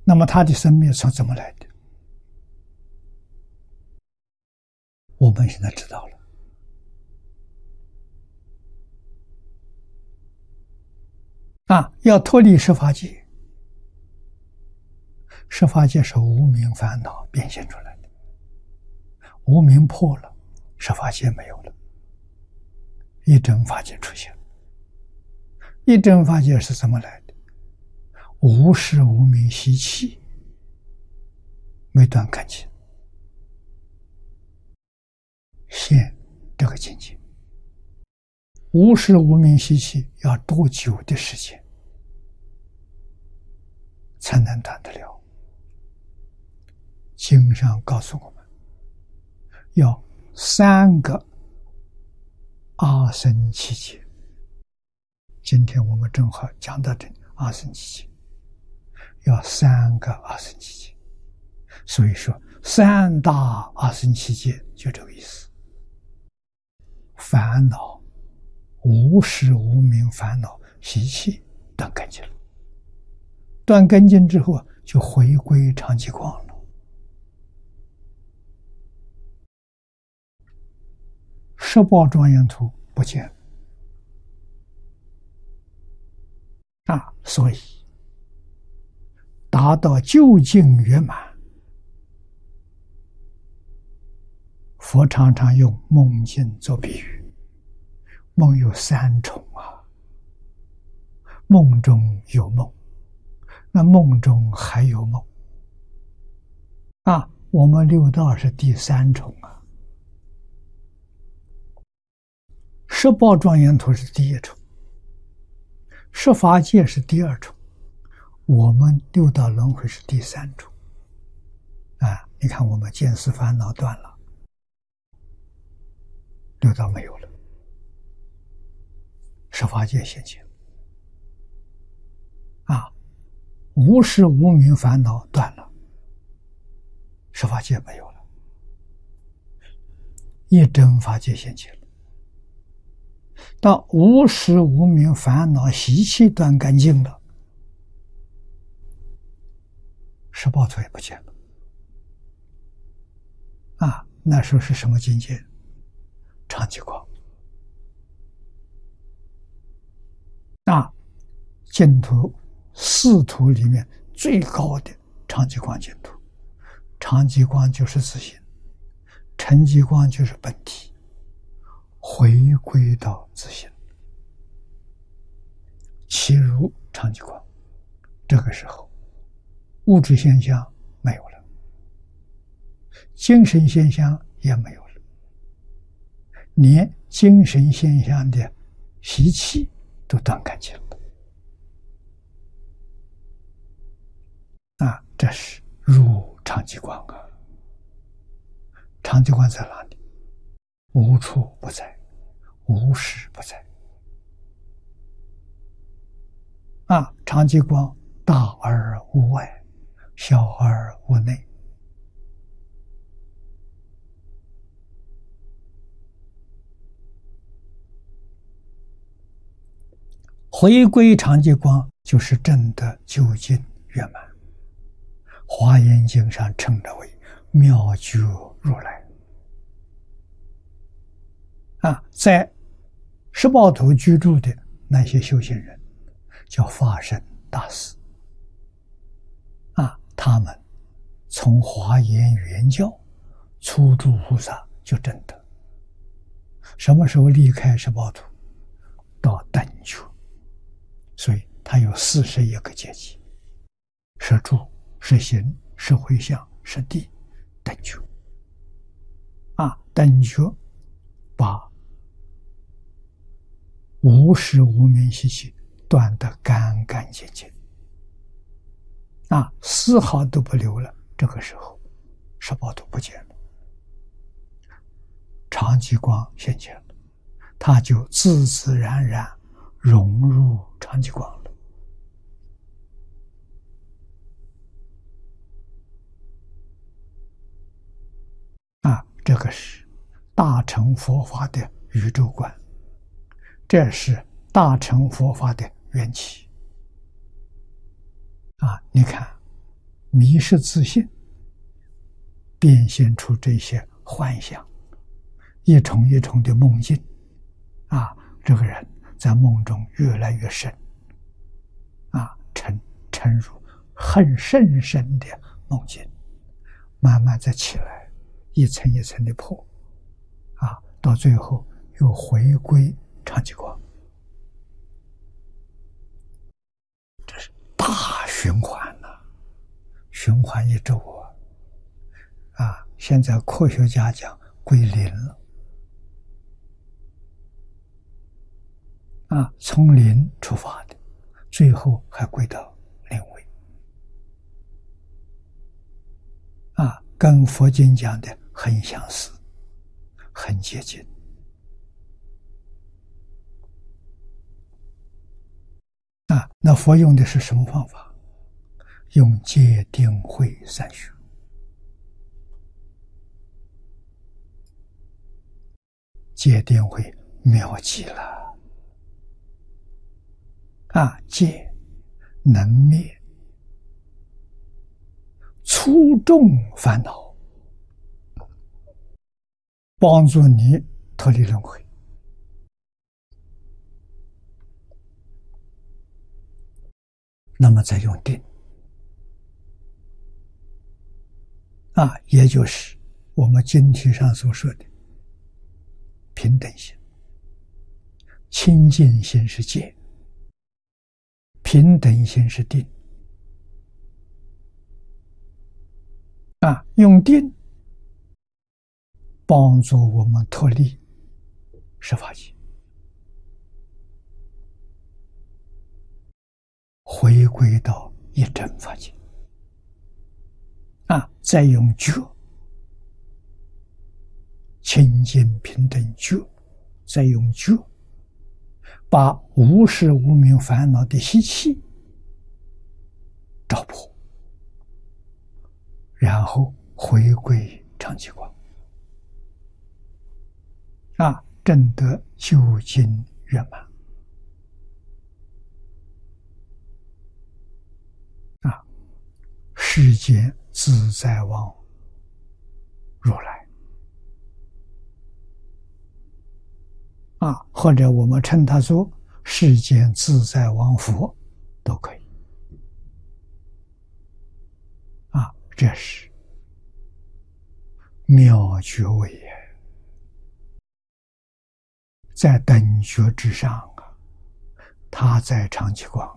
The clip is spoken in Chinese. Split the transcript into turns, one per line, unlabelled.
那么他的生灭从怎么来的？我们现在知道了。要脱离十法界，十法界是无明烦恼变现出来的，无明破了，十法界没有了，一真法界出现了。一真法界是怎么来的？无始无明习气没断干净，现这个境界。无始无明习气要多久的时间才能断得了？经上告诉我们，要3个阿僧祇劫。今天我们正好讲到这阿僧祇劫，要3个阿僧祇劫。所以说3大阿僧祇劫就这个意思。烦恼无始无明烦恼习气断干净了，断干净之后就回归常寂光了。十报庄严图不见了，所以达到究竟圆满，佛常常用梦境做比喻。梦有3重啊，梦中有梦，那梦中还有梦我们六道是第3重啊，十报庄严图是第1重，十法界是第2重，我们六道轮回是第3重你看我们见思烦恼断了，六道没有了，十法界现前无始无明烦恼断了，十法界没有了，一真法界现前了。到无始无明烦恼习气断干净了，十报图也不见了那时候是什么境界？常寂光净土4土里面最高的常寂光净土。常寂光就是自性，沉寂光就是本体，回归到自性，其如常寂光。这个时候物质现象没有了，精神现象也没有了，连精神现象的习气都断干净了这是入常寂光常寂光在哪里？无处不在，无时不在常寂光大而无外，小而无内。回归常寂光就是真的究竟圆满。华严经上称之为妙觉如来在十报图居住的那些修行人叫法身大士他们从华严原教初住菩萨就证得。什么时候离开十报图？到等觉。所以它有41个阶级：是住、是行、是回向、是地、等觉等觉把无始无明习气断得干干净净丝毫都不留了。这个时候十报图不见了，常寂光现前了，它就自自然然融入常寂光了这个是大乘佛法的宇宙观，这是大乘佛法的缘起你看迷失自信，变现出这些幻想，一重一重的梦境，这个人在梦中越来越深，沉入很深深的梦境，慢慢再起来，一层一层的破，到最后又回归常寂光，这是大循环呐，循环一周现在科学家讲归零了，从零出发的，最后还归到零位，跟佛经讲的很相似，很接近。那佛用的是什么方法？用戒定慧三学。戒定慧妙极了，戒能灭粗重烦恼，帮助你脱离轮回。那么再用定，也就是我们经题上所说的平等心。清净心是戒，平等心是定。用定帮助我们脱离十法界，回归到一真法界。再用觉，清净平等觉，再用觉把无始无明烦恼的习气照破，然后回归常寂光，证得究竟圆满。世间自在王如来，或者我们称他做世间自在王佛都可以。这是妙觉位也，在等觉之上他在常寂光